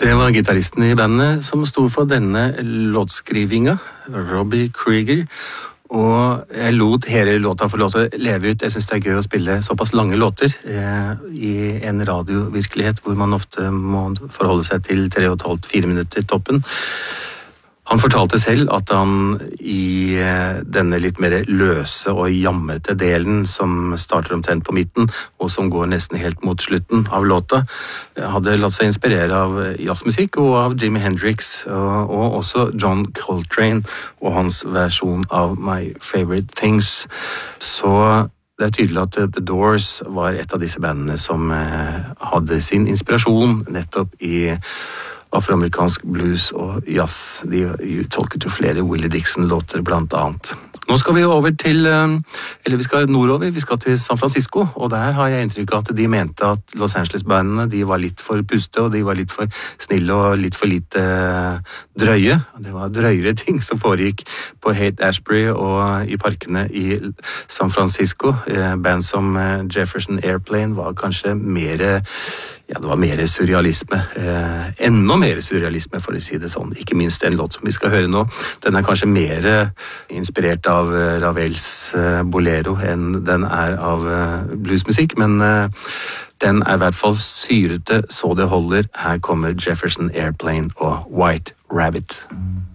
Det var gitaristen I bandet som stod for denne låtskrivinga, Robbie Krieger, og jeg lot hele låta få lov til å leve ut. Jeg synes det gøy å spille såpass lange låter I en radiovirkelighet hvor man ofte må forholde seg til 3,5-4 minutter toppen. Han fortalte selv at han I denne litt mer løse og jammete delen som starter omtrent på midten og som går nesten helt mot slutten av låta, hadde latt seg inspirere av jazzmusikk og av Jimi Hendrix og også John Coltrane og hans versjon av My Favorite Things. Så det tydelig at The Doors var et av disse bandene som hadde sin inspirasjon nettopp I afroamerikansk blues og jazz. De tolket jo flere Willie Dixon-låter blant annet. Nå skal vi over til, eller vi skal nordover, vi skal til San Francisco, og der har jeg inntrykk av at de mente at Los Angeles-bandene, de var litt for puste, og de var litt for snille og litt for lite drøye. Det var drøyere ting som foregikk på Haight-Ashbury og I parkene I San Francisco. Band som Jefferson Airplane var kanskje mer det var mer surrealisme, enda mer surrealisme for å si det sånn, ikke minst en låt som vi skal høre nå. Den kanskje mer inspirert av Ravels bolero enn den av bluesmusikk, men den I hvert fall syrete så det holder. Her kommer Jefferson Airplane og White Rabbit.